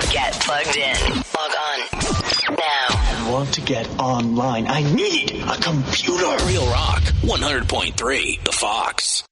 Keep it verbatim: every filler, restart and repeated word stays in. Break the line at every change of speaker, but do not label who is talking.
Get plugged in. Log on now.
I want to get online. I need a computer.
Real Rock, one hundred point three, The Fox.